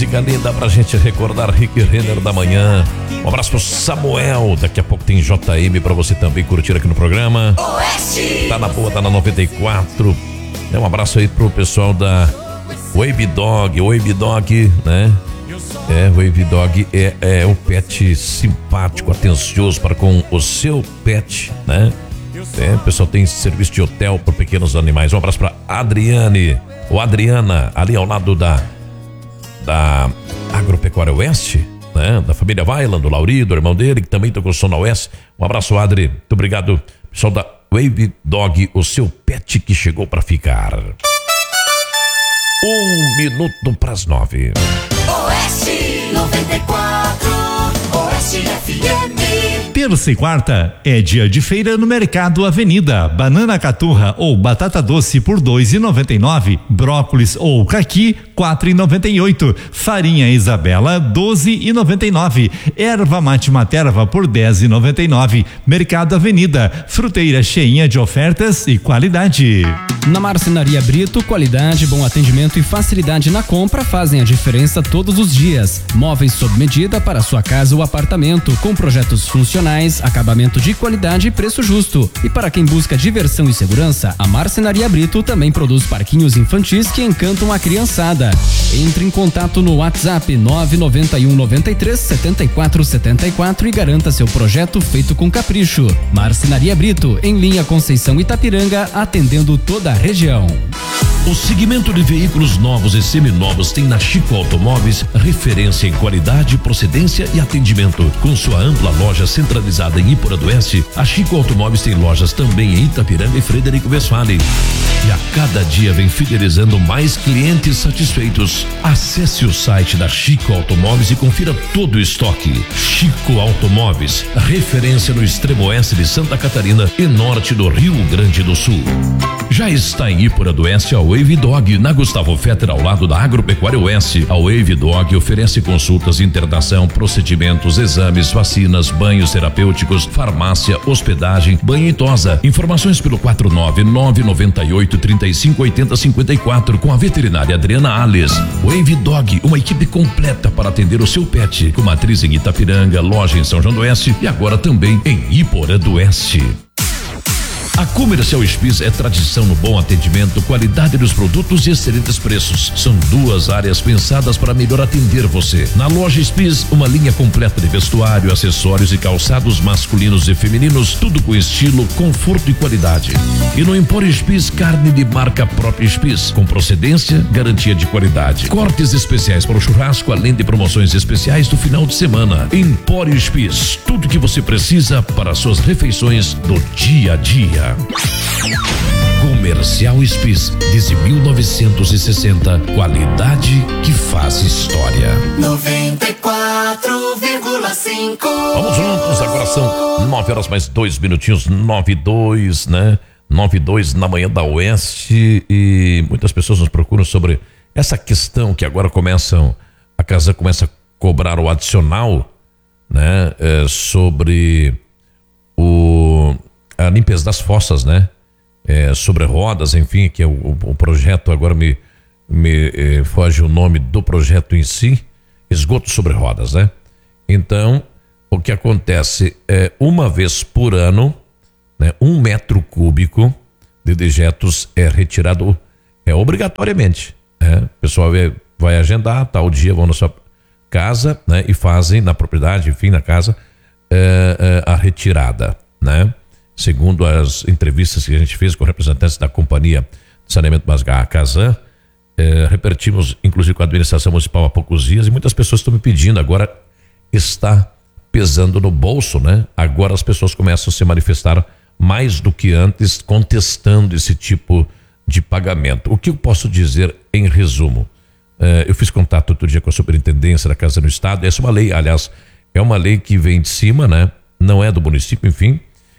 música linda pra gente recordar Rick Renner da manhã. Um abraço pro Samuel. Daqui a pouco tem JM pra você também curtir aqui no programa. Oeste. Tá na boa, tá na 94. Um abraço aí pro pessoal da Wave Dog. Wave Dog, né? Wave Dog é um pet simpático, atencioso para com o seu pet, né? O pessoal tem serviço de hotel para pequenos animais. Um abraço para Adriane ou Adriana, ali ao lado da Agropecuária Oeste, né? Da família Vailan, do Laurido, irmão dele, que também tocou som na Oeste. Um abraço, Adri. Muito obrigado, pessoal da Wave Dog, o seu pet que chegou para ficar. 1 minuto para as 9. Oeste 94, Oeste FM. Terça e quarta é dia de feira no Mercado Avenida. Banana caturra ou batata doce por R$2,99. Brócolis ou caqui R$4,98. Farinha Isabela R$12,99. Erva mate materva por R$10,99. Mercado Avenida, fruteira cheinha de ofertas e qualidade. Na Marcenaria Brito, qualidade, bom atendimento e facilidade na compra fazem a diferença todos os dias. Móveis sob medida para sua casa ou apartamento, com projetos funcionais, acabamento de qualidade e preço justo. E para quem busca diversão e segurança, a Marcenaria Brito também produz parquinhos infantis que encantam a criançada. Entre em contato no WhatsApp 991 93 74 74 e garanta seu projeto feito com capricho. Marcenaria Brito, em linha Conceição Itapiranga, atendendo toda a região. O segmento de veículos novos e seminovos tem na Chico Automóveis referência em qualidade, procedência e atendimento. Com sua ampla loja centralizada em Iporã do Oeste, a Chico Automóveis tem lojas também em Itapiranga e Frederico Westphalen. E a cada dia vem fidelizando mais clientes satisfeitos. Acesse o site da Chico Automóveis e confira todo o estoque. Chico Automóveis, referência no extremo oeste de Santa Catarina e norte do Rio Grande do Sul. Já está em Iporã do Oeste a Wave Dog, na Gustavo Fetter, ao lado da Agropecuária Oeste. A Wave Dog oferece consultas, internação, procedimentos, exames, vacinas, banhos terapêuticos, farmácia, hospedagem, banho e tosa. Informações pelo 49998358054 com a veterinária Adriana Alves. Wave Dog, uma equipe completa para atender o seu pet, com matriz em Itapiranga, loja em São João do Oeste e agora também em Iporã do Oeste. A Comercial Spis é tradição no bom atendimento, qualidade dos produtos e excelentes preços. São duas áreas pensadas para melhor atender você. Na loja Spis, uma linha completa de vestuário, acessórios e calçados masculinos e femininos, tudo com estilo, conforto e qualidade. E no Empório Spis, carne de marca própria Spis, com procedência, garantia de qualidade. Cortes especiais para o churrasco, além de promoções especiais do final de semana. Empório Spis, tudo que você precisa para suas refeições do dia a dia. Comercial Spis, desde 1960, qualidade que faz história. 94,5. Vamos juntos, agora são 9 horas mais 2 minutinhos, 9:02, né? 9:02 na manhã da Oeste, e muitas pessoas nos procuram sobre essa questão que agora a casa começa a cobrar o adicional, né? Sobre a limpeza das fossas, né? Sobre rodas, enfim, que é o projeto, agora me foge o nome do projeto em si, esgoto sobre rodas, né? Então, o que acontece é, uma vez por ano, né, 1 metro cúbico de dejetos é retirado obrigatoriamente, né? O pessoal vai agendar, tal dia vão na sua casa, né? E fazem na propriedade, enfim, na casa, a retirada, né? Segundo as entrevistas que a gente fez com representantes da Companhia de Saneamento Básico, a Casan, repetimos inclusive com a administração municipal há poucos dias, e muitas pessoas estão me pedindo, agora está pesando no bolso, né? Agora as pessoas começam a se manifestar mais do que antes, contestando esse tipo de pagamento. O que eu posso dizer em resumo? Eu fiz contato outro dia com a Superintendência da Casa no Estado. Essa é uma lei, aliás, é uma lei que vem de cima, né? Não é do município, enfim.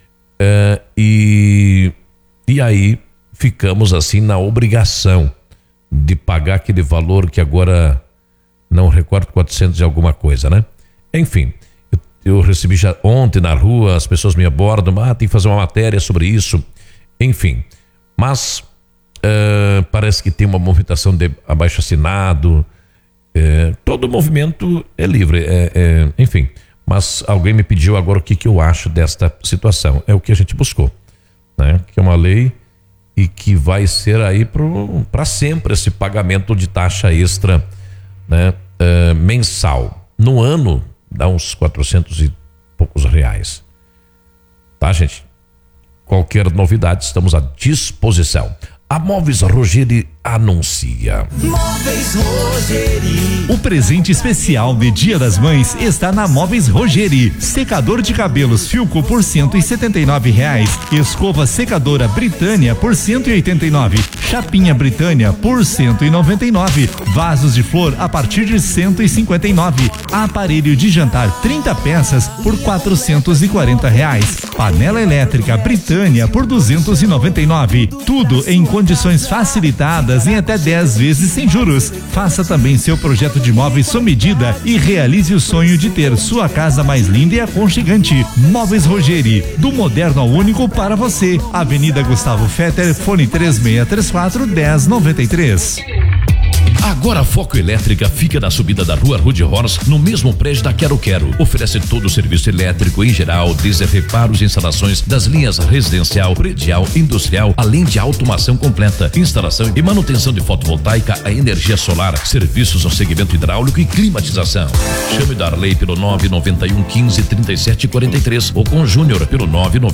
E aí ficamos assim na obrigação de pagar aquele valor que agora não recordo, 400 e alguma coisa, né? Enfim, eu recebi já ontem na rua, as pessoas me abordam, tem que fazer uma matéria sobre isso, enfim, mas parece que tem uma movimentação de abaixo-assinado, Todo movimento é livre, enfim. Mas alguém me pediu agora o que eu acho desta situação. É o que a gente buscou, né? Que é uma lei e que vai ser aí para sempre esse pagamento de taxa extra, né? Mensal. No ano dá uns 400 e poucos reais. Tá, gente? Qualquer novidade, estamos à disposição. A Móveis Rogeri anuncia. Móveis Rogeri. O presente especial de Dia das Mães está na Móveis Rogeri. Secador de cabelos Filco por R$179. Escova secadora Britânia por R$189. Chapinha Britânia por R$199. Vasos de flor a partir de R$159. Aparelho de jantar 30 peças por R$440. Panela elétrica Britânia por R$299. Tudo em condições facilitadas em até 10 vezes sem juros. Faça também seu projeto de imóveis sob medida e realize o sonho de ter sua casa mais linda e aconchegante. Móveis Rogeri, do moderno ao único para você. Avenida Gustavo Fetter, fone 3634-1093. Agora a Foco Elétrica fica na subida da Rua Rude Horse, no mesmo prédio da Quero Quero. Oferece todo o serviço elétrico em geral, desde reparos e instalações das linhas residencial, predial, industrial, além de automação completa, instalação e manutenção de fotovoltaica a energia solar, serviços no segmento hidráulico e climatização. Chame Darley pelo 991153743 ou com Júnior pelo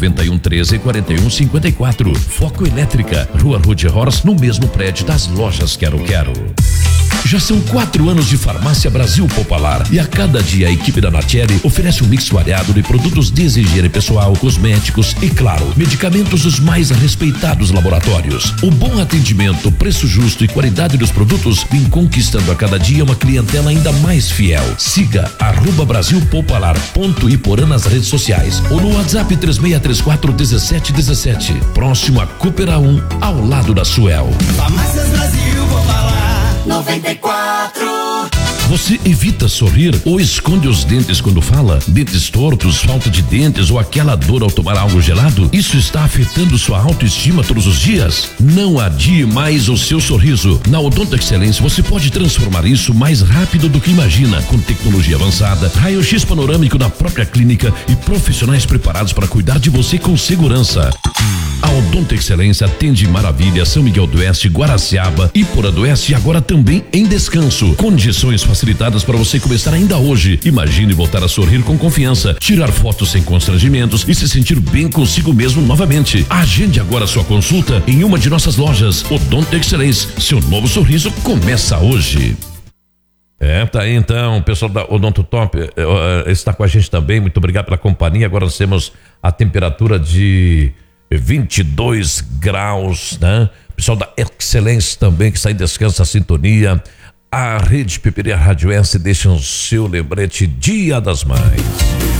991134154. Foco Elétrica, Rua Rude Horse, no mesmo prédio das lojas Quero Quero. Já são 4 anos de Farmácia Brasil Popular e a cada dia a equipe da Natieri oferece um mix variado de produtos de higiene pessoal, cosméticos e, claro, medicamentos dos mais respeitados laboratórios. O bom atendimento, preço justo e qualidade dos produtos vem conquistando a cada dia uma clientela ainda mais fiel. Siga @BrasilPopular.Iporã nas redes sociais ou no WhatsApp 3634-1717. Próximo a Cooper 1, ao lado da Suel. Farmácias Brasil Popular 94. Você evita sorrir ou esconde os dentes quando fala? Dentes tortos, falta de dentes ou aquela dor ao tomar algo gelado? Isso está afetando sua autoestima todos os dias? Não adie mais o seu sorriso. Na Odonto Excelência você pode transformar isso mais rápido do que imagina, com tecnologia avançada, raio-x panorâmico na própria clínica e profissionais preparados para cuidar de você com segurança. A Odonto Excelência atende em Maravilha, São Miguel do Oeste, Guaraciaba, Iporã do Oeste e agora também em Descanso. Condições facilitadas para você começar ainda hoje. Imagine voltar a sorrir com confiança, tirar fotos sem constrangimentos e se sentir bem consigo mesmo novamente. Agende agora sua consulta em uma de nossas lojas. Odonto Excelência, seu novo sorriso começa hoje. Tá aí então, o pessoal da Odonto Top está com a gente também. Muito obrigado pela companhia. Agora nós temos a temperatura de 22 graus, né? Pessoal da Excelência também que está em descanso, a sintonia. A Rede Peperia Rádio S deixa o seu lembrete Dia das Mães.